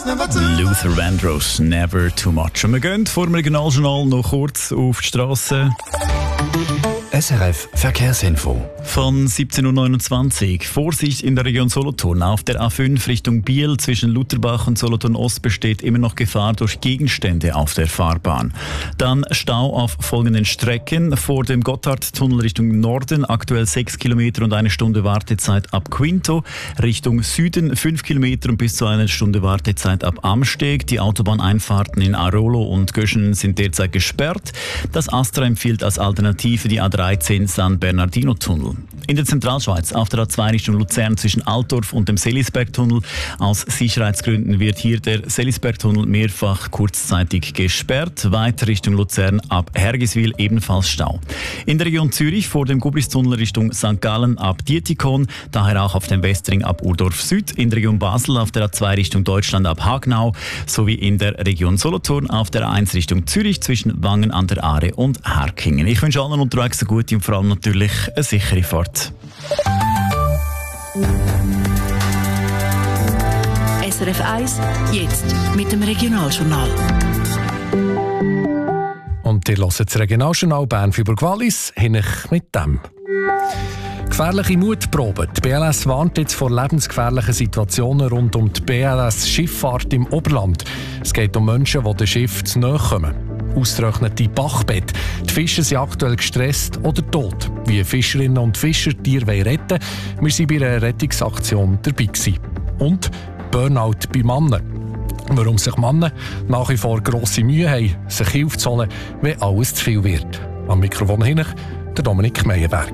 Luther Vandross, Never Too Much. Und wir gehen vor dem Regionaljournal noch kurz auf die Strasse. SRF Verkehrsinfo. Von 17.29 Uhr. Vorsicht in der Region Solothurn. Auf der A5 Richtung Biel zwischen Lutherbach und Solothurn Ost besteht immer noch Gefahr durch Gegenstände auf der Fahrbahn. Dann Stau auf folgenden Strecken. Vor dem Gotthardtunnel Richtung Norden aktuell 6 Kilometer und 1 Stunde Wartezeit ab Quinto. Richtung Süden 5 Kilometer und bis zu 1 Stunde Wartezeit ab Amsteg. Die Autobahneinfahrten in Arolo und Göschen sind derzeit gesperrt. Das Astra empfiehlt als Alternative die A13 San Bernardino-Tunnel. In der Zentralschweiz auf der A2 Richtung Luzern zwischen Altdorf und dem Selisberg-Tunnel. Aus Sicherheitsgründen wird hier der Selisberg-Tunnel mehrfach kurzzeitig gesperrt. Weiter Richtung Luzern ab Hergiswil ebenfalls Stau. In der Region Zürich vor dem Gubris-Tunnel Richtung St. Gallen ab Dietikon, daher auch auf dem Westring ab Urdorf Süd. In der Region Basel auf der A2 Richtung Deutschland ab Hagnau sowie in der Region Solothurn auf der A1 Richtung Zürich zwischen Wangen an der Aare und Herkingen. Ich wünsche allen unterwegs eine gute und vor allem natürlich eine sichere Fahrt. SRF 1, jetzt mit dem Regionaljournal. Und ihr hört das Regionaljournal Bern-Freiburg-Wallis, hin mit dem. Gefährliche Mutprobe. Die BLS warnt jetzt vor lebensgefährlichen Situationen rund um die BLS-Schifffahrt im Oberland. Es geht um Menschen, die dem Schiff zu nahe kommen. Ausgetrocknete Bachbett. Die Fischer sind aktuell gestresst oder tot. Wie Fischerinnen und Fischer Tiere retten wollen, wir waren bei einer Rettungsaktion dabei gewesen. Und Burnout bei Männern. Warum sich Männer nach wie vor grosse Mühe haben, sich Hilfe zu holen, wenn alles zu viel wird. Am Mikrofon hinten der Dominik Meyerberg.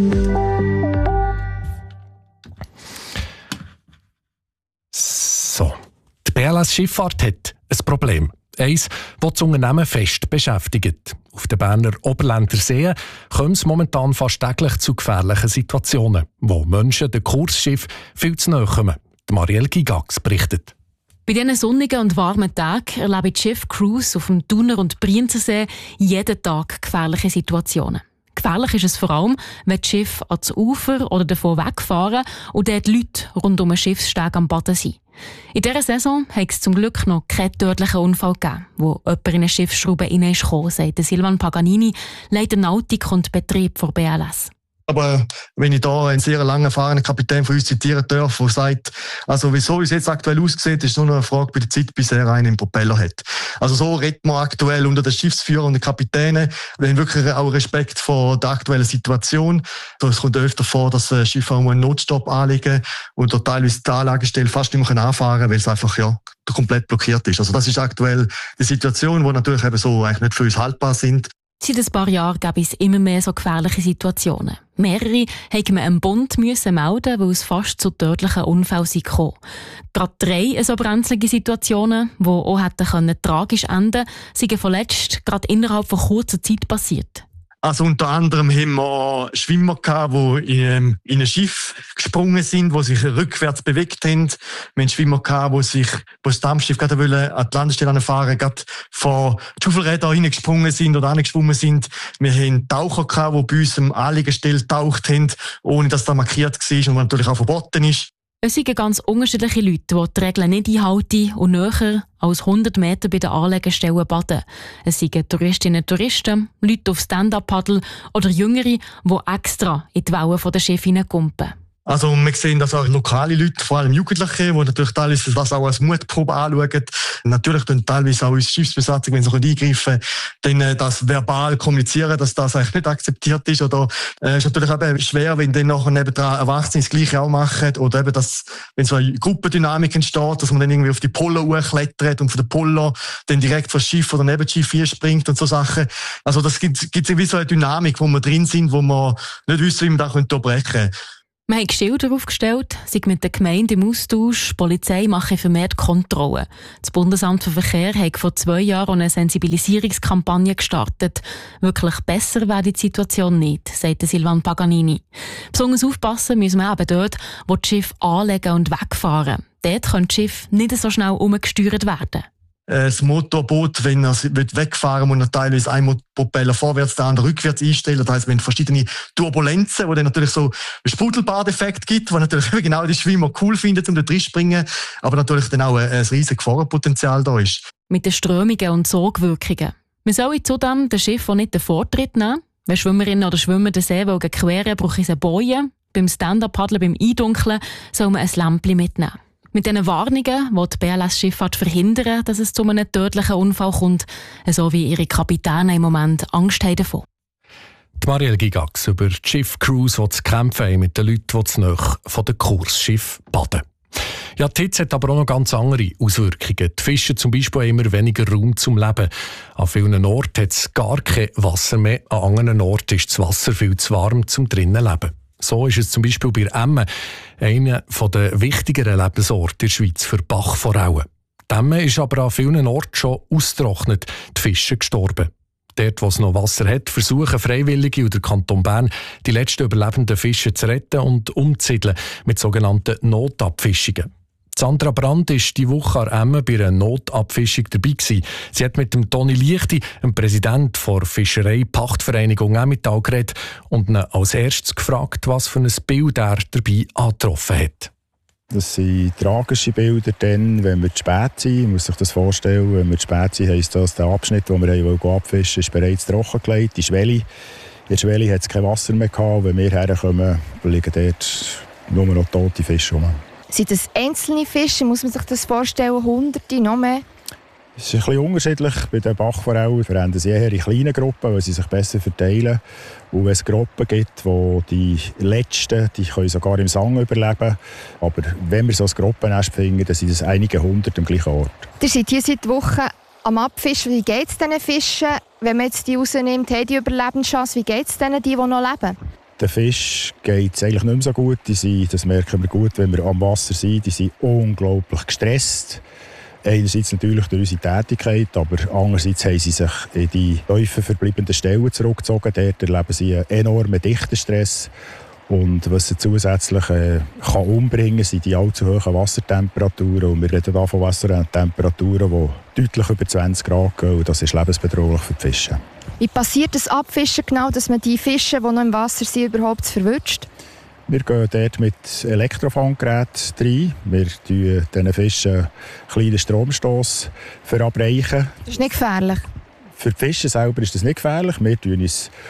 So. Die BLS-Schifffahrt hat ein Problem. Eins, das das Unternehmen fest beschäftigt. Auf den Berner Oberländer Seen kommt es momentan fast täglich zu gefährlichen Situationen, wo Menschen den Kursschiff viel zu nahe kommen. Marielle Gigax berichtet. Bei diesen sonnigen und warmen Tagen erleben die Schiffcrews auf dem Thuner- und Brienzensee jeden Tag gefährliche Situationen. Gefährlich ist es vor allem, wenn die Schiffe ans Ufer oder davon wegfahren und dort die Leute rund um den Schiffssteg am Baden sind. In dieser Saison hat es zum Glück noch keinen tödlichen Unfall gegeben, wo jemand in eine Schiffsschraube hineingekommen ist, sagt Silvan Paganini, Leiter Nautik und Betrieb der BLS. Aber wenn ich da einen sehr lang erfahrenen Kapitän von uns zitieren darf, der sagt, also wieso es jetzt aktuell aussieht, ist nur noch eine Frage bei der Zeit, bis er einen Propeller hat. Also so redet man aktuell unter den Schiffsführern und den Kapitänen. Wir haben wirklich auch Respekt vor der aktuellen Situation. Es kommt öfter vor, dass ein Schiff auch einen Notstopp anlegen und dort teilweise die Anlagestelle fast nicht mehr anfahren kann, weil es einfach komplett blockiert ist. Also das ist aktuell die Situation, die natürlich eben so eigentlich nicht für uns haltbar sind. Seit ein paar Jahren gab es immer mehr so gefährliche Situationen. Mehrere mussten wir einem Bund melden, weil es fast zu tödlichen Unfällen gekommen. Gerade 3 so brenzlige Situationen, die auch tragisch enden können, sind vorletzt gerade innerhalb von kurzer Zeit passiert. Also unter anderem haben wir Schwimmer gehabt, die in ein Schiff gesprungen sind, die sich rückwärts bewegt haben. Wir haben Schwimmer gehabt, die das Dampfschiff gerade an die Landestelle fahren, gerade vor die Schaufelräder reingesprungen sind oder angeschwommen sind. Wir haben Taucher gehabt, die bei uns am Anliegestelle getaucht haben, ohne dass das markiert war und was natürlich auch verboten ist. Es sind ganz unterschiedliche Leute, die die Regeln nicht einhalten und näher als 100 Meter bei den Anlegestellen baden. Es sind Touristinnen und Touristen, Leute auf Stand-Up-Paddle oder Jüngere, die extra in die Wellen der Schiffe hineinkumpen. Also wir sehen, dass auch lokale Leute, vor allem Jugendliche, die natürlich teilweise das auch als Mutprobe anschauen. Natürlich tun teilweise auch unsere Schiffsbesatzung, wenn sie eingreifen können, dann das verbal kommunizieren, dass das eigentlich nicht akzeptiert ist. Oder ist natürlich eben schwer, wenn dann nachher nebendran Erwachsene das Gleiche auch machen. Oder eben, dass, wenn so eine Gruppendynamik entsteht, dass man dann irgendwie auf die Poller hochklettert und von der Poller dann direkt vor das Schiff oder neben das Schiff hier springt und so Sachen. Also das gibt irgendwie so eine Dynamik, wo wir drin sind, wo wir nicht wissen, wie wir das unterbrechen können. Wir haben Schilder aufgestellt, sind mit der Gemeinde im Austausch, die Polizei macht vermehrt Kontrollen. Das Bundesamt für Verkehr hat vor 2 Jahren eine Sensibilisierungskampagne gestartet. Wirklich besser wäre die Situation nicht, sagt Silvan Paganini. Besonders aufpassen müssen wir eben dort, wo die Schiffe anlegen und wegfahren. Dort können die Schiffe nicht so schnell umgesteuert werden. Das Motorboot, wenn er wegfahren will, muss er teilweise einen Propeller vorwärts, den anderen rückwärts einstellen. Das heisst, wir haben verschiedene Turbulenzen, wo dann natürlich so einen Sprudelbad-Effekt gibt, wo natürlich genau die Schwimmer cool finden, um da drin zu springen, aber natürlich dann auch ein riesiges Gefahrenpotenzial da ist. Mit den Strömungen und Sogwirkungen. Wir sollen zudem den Schiffen nicht den Vortritt nehmen. Wenn Schwimmerinnen oder Schwimmer den See queren, brauchen sie eine Boje. Beim Stand-Up-Paddeln, beim Eindunkeln, soll man ein Lämpchen mitnehmen. Mit diesen Warnungen will die BLS-Schifffahrt verhindern, dass es zu einem tödlichen Unfall kommt, so wie ihre Kapitäne im Moment Angst haben davon. Die Marielle Gigax über die Schiff-Crews, die zu kämpfen haben mit den Leuten, die zu nahe von den Kursschiffen baden. Ja, die Hitze hat aber auch noch ganz andere Auswirkungen. Die Fische zum Beispiel haben immer weniger Raum zum Leben. An vielen Orten hat es gar kein Wasser mehr, an anderen Orten ist das Wasser viel zu warm zum drinnen leben. So ist es zum Beispiel bei Emmen, einer der wichtigeren Lebensorte in der Schweiz für Bachforellen. Die Emme ist aber an vielen Orten schon ausgetrocknet, die Fische gestorben. Dort, wo es noch Wasser hat, versuchen Freiwillige oder der Kanton Bern, die letzten überlebenden Fische zu retten und umzusiedeln mit sogenannten Notabfischungen. Sandra Brand war diese Woche an Emmen bei einer Notabfischung dabei gewesen. Sie hat mit dem Toni Liechti, dem Präsident der Fischerei-Pachtvereinigung Emmental, geredet und ihn als erstes gefragt, was für ein Bild er dabei angetroffen hat. Das sind tragische Bilder, dann, wenn wir zu spät sind. Man muss sich das vorstellen, wenn wir zu spät sind, heisst das, der Abschnitt, den wir abfischen, ist bereits trockengelegt. Die Schwelle. In der Schwelle hat es kein Wasser mehr gehabt. Wenn wir herkommen, liegen dort nur noch tote Fische rum. Sind das einzelne Fische? Muss man sich das vorstellen? Hunderte, noch mehr? Es ist ein bisschen unterschiedlich. Bei den Bachforellen verwenden sie eher in kleinen Gruppen, weil sie sich besser verteilen. Und wenn es Gruppen gibt, wo die Letzten, die können sogar im Sang überleben. Aber wenn wir so ein Gruppennest finden, dann sind es einige hundert am gleichen Ort. Ihr seid hier seit Wochen am Abfischen. Wie geht es diesen Fischen? Wenn man jetzt die rausnimmt, haben die Überlebenschance? Wie geht es denen, die noch leben? Den Fisch geht es eigentlich nicht mehr so gut. Das merken wir gut, wenn wir am Wasser sind. Die sind unglaublich gestresst. Einerseits natürlich durch unsere Tätigkeit, aber andererseits haben sie sich in die tiefen verbleibenden Stellen zurückgezogen. Dort erleben sie einen enormen Dichterstress. Und was sie zusätzlich kann umbringen, sind die allzu hohen Wassertemperaturen. Und wir reden hier von Wassertemperaturen, die deutlich über 20 Grad gehen. Und das ist lebensbedrohlich für die Fische. Wie passiert das Abfischen genau, dass man die Fische, die noch im Wasser sind, überhaupt verwünscht? Wir gehen dort mit Elektrofanggeräten rein. Wir tun diesen Fischen einen kleinen Stromstoss verabreichen. Das ist nicht gefährlich? Für die Fische selber ist das nicht gefährlich. Wir schützen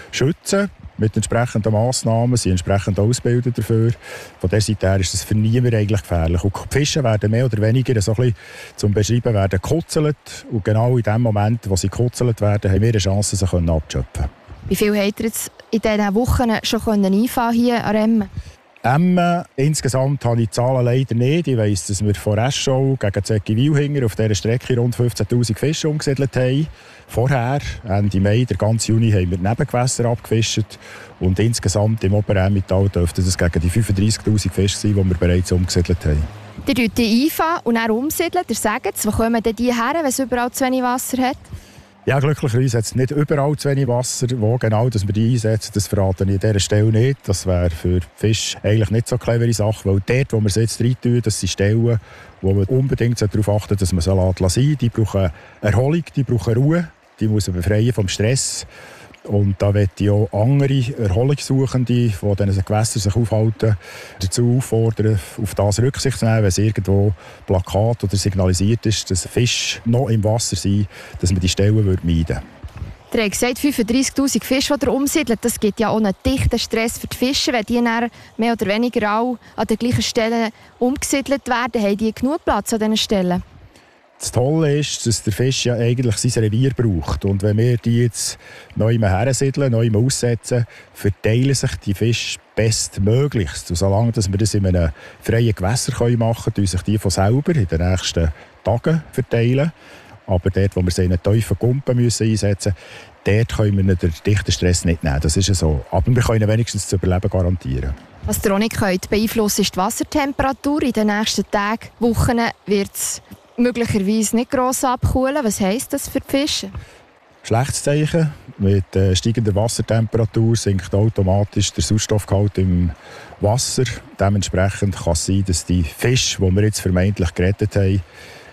uns mit entsprechenden Massnahmen, sind entsprechend ausgebildet dafür. Von dieser Seite her ist das für niemanden eigentlich gefährlich. Und die Fische werden mehr oder weniger, so ein bisschen zum Beschreiben, werden gekutzelt. Und genau in dem Moment, wo sie gekutzelt werden, haben wir eine Chance, sie abzuschöpfen. Wie viel habt ihr jetzt in diesen Wochen schon einfangen hier an Emmen? Emmen, insgesamt habe ich die Zahlen leider nicht. Ich weiss, dass wir von Eschau gegen Zecki-Wilhinger auf dieser Strecke rund 15'000 Fische umgesiedelt haben. Vorher, Ende Mai, der ganze Juni, haben wir Nebengewässer abgefischt. Und insgesamt im Oberämmental dürften das gegen die 35'000 Fische sein, die wir bereits umgesiedelt haben. Ihr tut die einfangen und dann umsiedeln. Ihr sagt es, wo kommen denn die her, wenn es überall zu wenig Wasser hat? Ja, glücklicherweise hat es nicht überall zu wenig Wasser. Wo genau dass wir die einsetzen, das verrate ich an dieser Stelle nicht. Das wäre für die Fische eigentlich nicht so eine clevere Sache, weil dort, wo wir sie jetzt rein tun, das sind Stellen, wo man unbedingt darauf achten sollte, dass man sie sein lässt. Die brauchen Erholung, die brauchen Ruhe, die muss man befreien vom Stress. Und da möchte ich auch andere Erholungssuchende, die in diesen Gewässern sich aufhalten, dazu auffordern, auf das Rücksicht zu nehmen, wenn es irgendwo Plakat oder signalisiert ist, dass Fische noch im Wasser sind, dass man die Stellen meiden würde. Ihr habt gesagt, 35'000 Fische, die ihr umsiedelt. Das gibt ja auch einen dichten Stress für die Fische. Wenn die dann mehr oder weniger alle an den gleichen Stellen umgesiedelt werden, haben die genug Platz an diesen Stellen? Das Tolle ist, dass der Fisch ja eigentlich sein Revier braucht. Und wenn wir die jetzt neu hersiedeln, neu aussetzen, verteilen sich die Fische bestmöglichst. Und solange wir das in einem freien Gewässer machen können, tun sich die von selber in den nächsten Tagen verteilen. Aber dort, wo wir sie in einen tiefen Kumpen einsetzen müssen, dort können wir den dichten Stress nicht nehmen. Das ist ja so. Aber wir können wenigstens das Überleben garantieren. Was ihr auch nicht könnt beeinflussen, ist die Wassertemperatur. In den nächsten Tagen, Wochen wird es möglicherweise nicht gross abkühlen. Was heisst das für die Fische? Schlechtes Zeichen. Mit steigender Wassertemperatur sinkt automatisch der Sauerstoffgehalt im Wasser. Dementsprechend kann es sein, dass die Fische, die wir jetzt vermeintlich gerettet haben,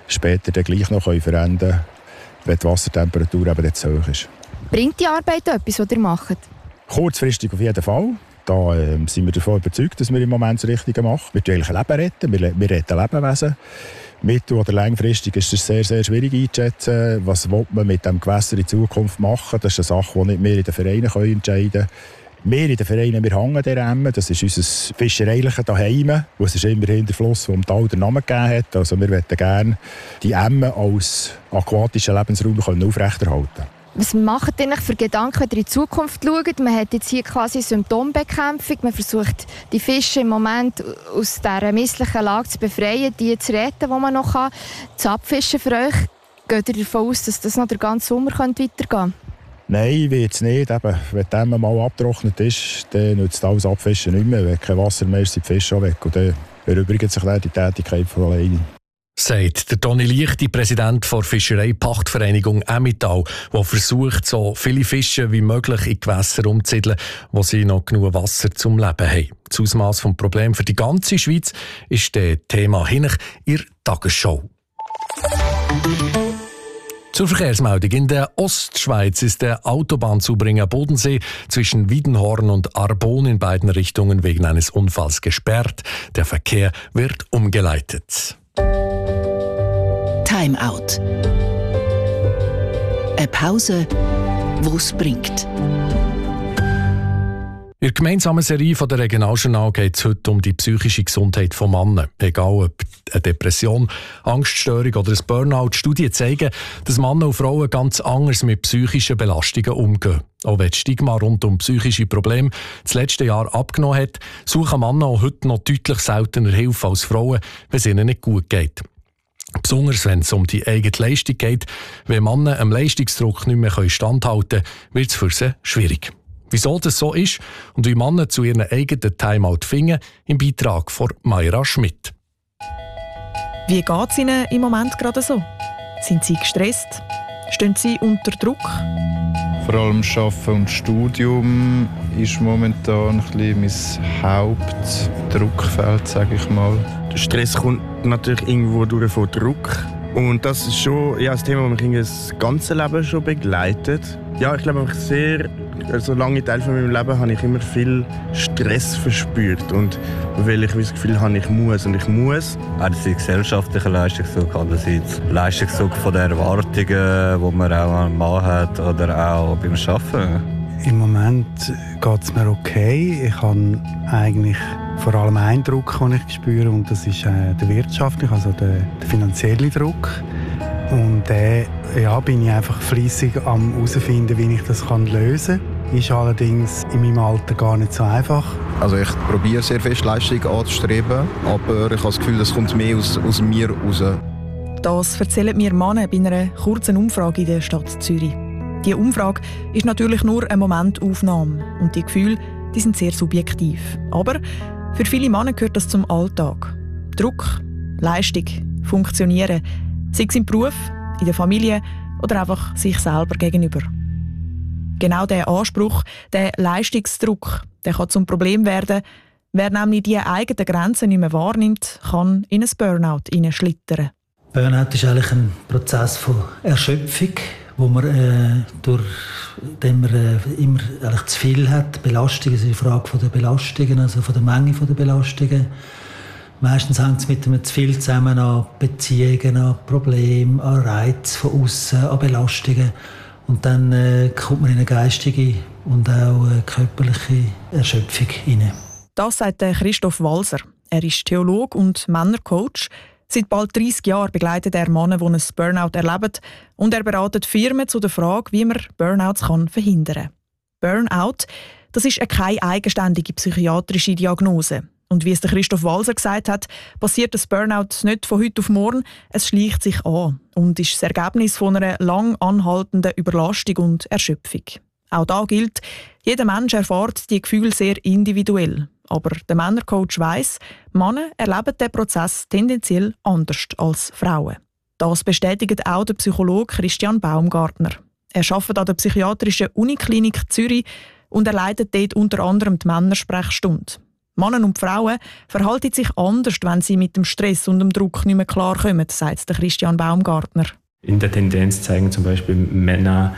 später dann gleich noch verenden können, wenn die Wassertemperatur eben nicht zu hoch ist. Bringt die Arbeit etwas, was ihr macht? Kurzfristig auf jeden Fall. Da sind wir davon überzeugt, dass wir im Moment das Richtige machen. Wir retten eigentlich Leben retten, wir retten Lebewesen. Mittel- oder langfristig ist es sehr, sehr schwierig einzuschätzen. Was will man mit dem Gewässer in Zukunft machen? Das ist eine Sache, die nicht wir in den Vereinen entscheiden können. Wir in den Vereinen, wir hängen der Emme. Das ist unser fischereiliches Daheim. Es ist immerhin der Fluss, der dem Tal den Namen gegeben hat. Also wir möchten gerne die Emme als aquatischen Lebensraum aufrechterhalten. Was macht ihr für Gedanken, wenn ihr in die Zukunft schaut? Man hat jetzt hier quasi Symptombekämpfung. Man versucht, die Fische im Moment aus dieser misslichen Lage zu befreien, die zu retten, die man noch kann. Das Abfischen für euch, geht ihr davon aus, dass das noch den ganzen Sommer weitergehen könnte? Nein, wird es nicht. Eben, wenn die Emme mal abgetrocknet ist, dann nützt alles Abfischen nicht mehr. Wenn kein Wasser mehr ist, sind die Fische auch weg. Und dann erübrigt sich dann die Tätigkeit von alleine. Sagt der Toni Lichti, Präsident der Fischerei-Pachtvereinigung Emmental, der versucht, so viele Fische wie möglich in Gewässer umzusiedeln, wo sie noch genug Wasser zum Leben haben. Das Ausmaß des Problems für die ganze Schweiz ist das Thema hinten in der Tagesschau. Zur Verkehrsmeldung. In der Ostschweiz ist der Autobahnzubringer Bodensee zwischen Wiedenhorn und Arbon in beiden Richtungen wegen eines Unfalls gesperrt. Der Verkehr wird umgeleitet. Timeout. Eine Pause, die es bringt. In der gemeinsamen Serie von der Regionaljournal geht es heute um die psychische Gesundheit von Männern. Egal ob eine Depression, Angststörung oder ein Burnout. Studien zeigen, dass Männer und Frauen ganz anders mit psychischen Belastungen umgehen. Auch wenn das Stigma rund um psychische Probleme das letzte Jahr abgenommen hat, suchen Männer auch heute noch deutlich seltener Hilfe als Frauen, wenn es ihnen nicht gut geht. Besonders wenn es um die eigene Leistung geht. Wenn Männer einem Leistungsdruck nicht mehr standhalten können, wird es für sie schwierig. Wieso das so ist und wie Männer zu ihren eigenen Timeout finden, im Beitrag von Mayra Schmidt. Wie geht es Ihnen im Moment gerade so? Sind Sie gestresst? Stehen Sie unter Druck? Vor allem Arbeiten und Studium ist momentan ein bisschen mein Hauptdruckfeld, sage ich mal. Der Stress kommt natürlich irgendwo durch von Druck. Und das ist schon ein Thema, das mich das ganze Leben schon begleitet. Ja, ich glaube, so lange Teil von meinem Leben habe ich immer viel Stress verspürt. Und weil ich das Gefühl habe, ich muss. Einerseits gesellschaftlicher Leistungsdruck, andererseits Leistungsdruck von den Erwartungen, die man auch am Mann hat oder auch beim Arbeiten. Im Moment geht es mir okay. Ich habe eigentlich vor allem einen Druck, den ich spüre, und das ist der wirtschaftliche, also der finanzielle Druck. Und bin ich einfach fleissig am herausfinden, wie ich das lösen kann. Ist allerdings in meinem Alter gar nicht so einfach. Also ich probiere sehr fest Leistung anzustreben, aber ich habe das Gefühl, das kommt mehr aus mir raus. Das erzählen mir Männer bei einer kurzen Umfrage in der Stadt Zürich. Diese Umfrage ist natürlich nur eine Momentaufnahme und die Gefühle, die sind sehr subjektiv. Aber für viele Männer gehört das zum Alltag. Druck, Leistung, Funktionieren, sei es im Beruf, in der Familie oder einfach sich selber gegenüber. Genau dieser Anspruch, der Leistungsdruck, der kann zum Problem werden. Wer nämlich die eigenen Grenzen nicht mehr wahrnimmt, kann in ein Burnout hineinschlittern. Burnout ist eigentlich ein Prozess von Erschöpfung, wo man indem man immer eigentlich zu viel hat. Belastung ist eine Frage von der Belastungen, also von der Menge der Belastungen. Meistens hängt es mit einem zu viel zusammen an Beziehungen, an Problemen, an Reizen von außen, an Belastungen. Und dann kommt man in eine geistige und auch körperliche Erschöpfung hinein. Das sagt Christoph Walser. Er ist Theologe und Männercoach. Seit bald 30 Jahren begleitet er Männer, die ein Burnout erleben. Und er beratet Firmen zu der Frage, wie man Burnouts verhindern kann. Burnout, das ist keine eigenständige psychiatrische Diagnose. Und wie es der Christoph Walser gesagt hat, passiert das Burnout nicht von heute auf morgen. Es schleicht sich an und ist das Ergebnis von einer lang anhaltenden Überlastung und Erschöpfung. Auch da gilt, jeder Mensch erfährt die Gefühle sehr individuell. Aber der Männercoach weiss, Männer erleben den Prozess tendenziell anders als Frauen. Das bestätigt auch der Psychologe Christian Baumgartner. Er arbeitet an der psychiatrischen Uniklinik Zürich und er leitet dort unter anderem die Männersprechstunde. Männer und Frauen verhalten sich anders, wenn sie mit dem Stress und dem Druck nicht mehr klarkommen, sagt Christian Baumgartner. In der Tendenz zeigen zum Beispiel Männer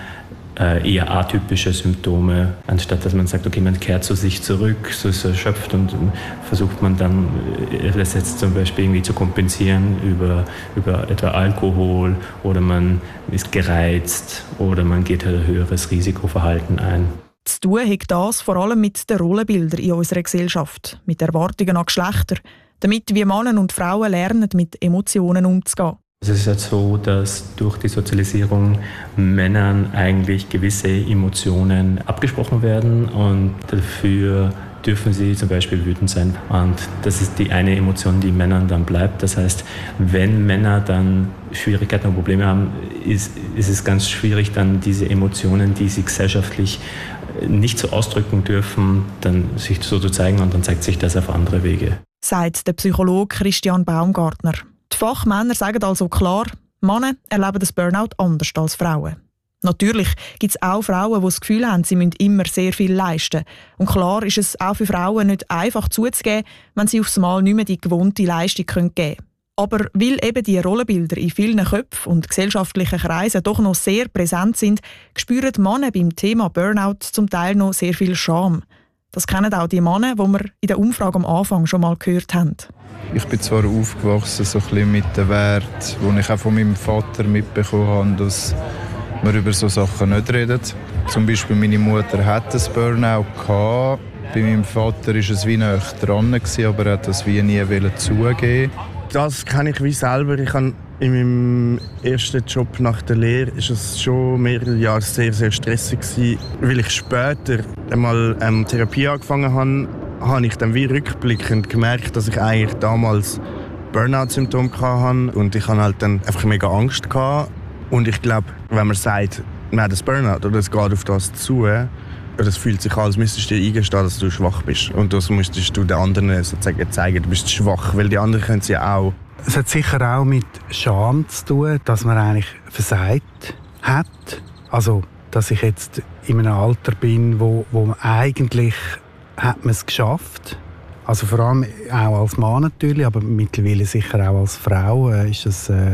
eher atypische Symptome, anstatt dass man sagt, okay, man kehrt zu sich zurück, so ist erschöpft und versucht man dann das jetzt zum Beispiel irgendwie zu kompensieren über etwa Alkohol oder man ist gereizt oder man geht ein höheres Risikoverhalten ein. Zu tun hat das vor allem mit den Rollenbildern in unserer Gesellschaft, mit Erwartungen an Geschlechter, damit wie Männer und Frauen lernen, mit Emotionen umzugehen. Es ist halt so, dass durch die Sozialisierung Männern eigentlich gewisse Emotionen abgesprochen werden und dafür dürfen sie zum Beispiel wütend sein. Und das ist die eine Emotion, die Männern dann bleibt. Das heißt, wenn Männer dann Schwierigkeiten und Probleme haben, ist es ganz schwierig, dann diese Emotionen, die sie gesellschaftlich nicht so ausdrücken dürfen, dann sich so zu zeigen und dann zeigt sich das auf andere Wege. Sagt der Psychologe Christian Baumgartner. Die Fachmänner sagen also klar, Männer erleben das Burnout anders als Frauen. Natürlich gibt es auch Frauen, die das Gefühl haben, sie müssen immer sehr viel leisten. Und klar ist es auch für Frauen nicht einfach zuzugeben, wenn sie aufs Mal nicht mehr die gewohnte Leistung geben können. Aber weil eben die Rollenbilder in vielen Köpfen und gesellschaftlichen Kreisen doch noch sehr präsent sind, spüren Männer beim Thema Burnout zum Teil noch sehr viel Scham. Das kennen auch die Männer, die wir in der Umfrage am Anfang schon mal gehört haben. Ich bin zwar aufgewachsen so ein bisschen mit den Werten, die ich auch von meinem Vater mitbekommen habe, dass man über solche Sachen nicht redet. Zum Beispiel meine Mutter hatte ein Burnout gehabt. Bei meinem Vater war es wie näher dran, aber er hat das wie nie zugeben. Das kenne ich wie selber. Ich habe in meinem ersten Job nach der Lehre ist es schon mehrere Jahre sehr, sehr stressig gewesen. Weil ich später einmal Therapie angefangen habe ich dann wie rückblickend gemerkt, dass ich eigentlich damals Burnout-Symptome hatte. Und ich hatte halt dann einfach mega Angst gehabt. Und ich glaube, wenn man sagt, man hat ein Burnout oder es geht auf das zu, das fühlt sich an, als müsstest du dir eingestehen, dass du schwach bist. Und das müsstest du den anderen sozusagen zeigen, du bist schwach, weil die anderen können es ja auch. Es hat sicher auch mit Scham zu tun, dass man eigentlich versagt hat. Also, dass ich jetzt in einem Alter bin, wo man eigentlich hat man es geschafft. Also vor allem auch als Mann natürlich, aber mittlerweile sicher auch als Frau ist es ein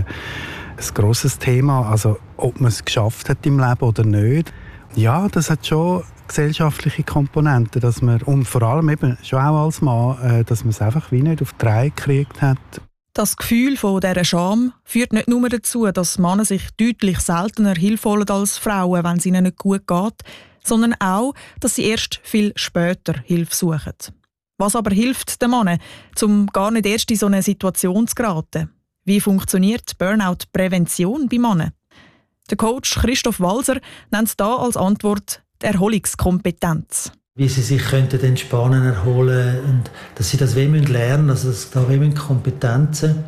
grosses Thema. Also ob man es geschafft hat im Leben oder nicht. Ja, das hat schon gesellschaftliche Komponenten, dass man, und vor allem eben schon auch als Mann, dass man es einfach wie nicht auf die Reihe gekriegt hat. Das Gefühl von dieser Scham führt nicht nur dazu, dass Männer sich deutlich seltener Hilfe holen als Frauen, wenn es ihnen nicht gut geht, sondern auch, dass sie erst viel später Hilfe suchen. Was aber hilft den Männern, um gar nicht erst in so eine Situation zu geraten? Wie funktioniert Burnout-Prävention bei Männern? Der Coach Christoph Walser nennt da als Antwort die Erholungskompetenz. Wie sie sich entspannen, erholen und dass sie das lernen müssen, also dass da Kompetenzen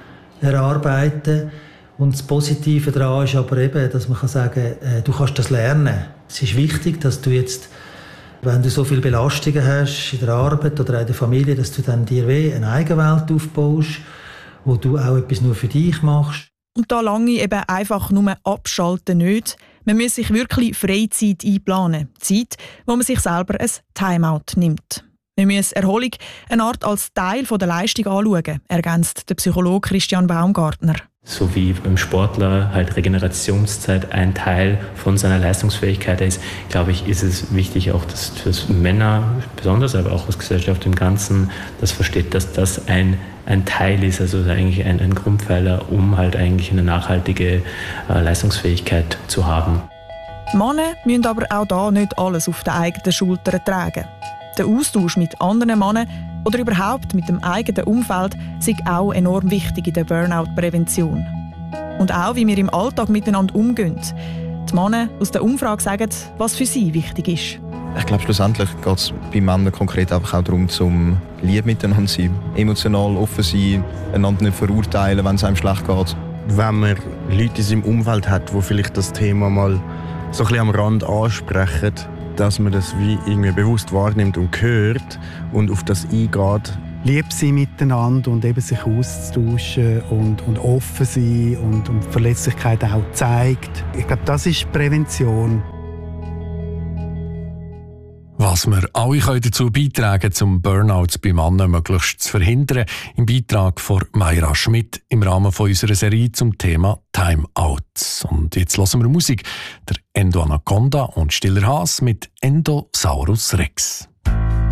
erarbeiten. Und das Positive daran ist aber eben, dass man sagen kann, du kannst das lernen. Es ist wichtig, dass du jetzt, wenn du so viele Belastungen hast in der Arbeit oder in der Familie, dass du dann dir eine Eigenwelt aufbaust, wo du auch etwas nur für dich machst. Und da lange eben einfach nur abschalten nicht. Man muss sich wirklich Freizeit einplanen. Zeit, wo man sich selber ein Timeout nimmt. Man muss Erholung eine Art als Teil der Leistung anschauen, ergänzt der Psychologe Christian Baumgartner. So wie beim Sportler halt Regenerationszeit ein Teil von seiner Leistungsfähigkeit ist, glaube ich, ist es wichtig auch, dass Männer, besonders aber auch als Gesellschaft im Ganzen, das versteht, dass das ein Teil ist, also eigentlich ein Grundpfeiler, um halt eigentlich eine nachhaltige Leistungsfähigkeit zu haben. Männer müssen aber auch da nicht alles auf den eigenen Schultern tragen. Der Austausch mit anderen Männern oder überhaupt mit dem eigenen Umfeld ist auch enorm wichtig in der Burnout-Prävention. Und auch, wie wir im Alltag miteinander umgehen. Die Männer aus der Umfrage sagen, was für sie wichtig ist. Ich glaube, schlussendlich geht es bei Männern konkret einfach auch darum, zum lieb miteinander zu sein. Emotional offen sein, einander nicht verurteilen, wenn es einem schlecht geht. Wenn man Leute in seinem Umfeld hat, die vielleicht das Thema mal so ein bisschen am Rand ansprechen, dass man das wie irgendwie bewusst wahrnimmt und hört und auf das eingeht. Lieb sein miteinander und eben sich auszutauschen und offen sein und Verletzlichkeit auch zeigt. Ich glaube, das ist Prävention. Was wir alle dazu beitragen können, zum Burnout bei Männern möglichst zu verhindern, im Beitrag von Mayra Schmidt im Rahmen von unserer Serie zum Thema Timeouts. Und jetzt hören wir Musik. Der Endo Anaconda und Stiller Haas mit Endosaurus Rex.